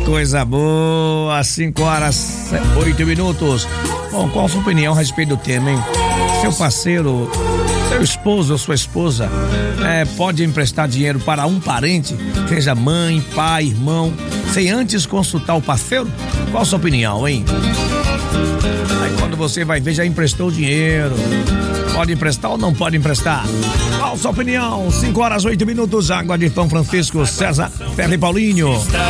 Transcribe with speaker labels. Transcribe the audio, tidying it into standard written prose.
Speaker 1: coisa boa, 5h08. Bom, qual a sua opinião a respeito do tema, hein? Seu parceiro, seu esposo ou sua esposa pode emprestar dinheiro para um parente, seja mãe, pai, irmão, sem antes consultar o parceiro? Qual a sua opinião, hein? Aí quando você vai ver, já emprestou dinheiro. Pode emprestar ou não pode emprestar? Qual a sua opinião? 5h08, Água de São Francisco, César, Ferro e Paulinho.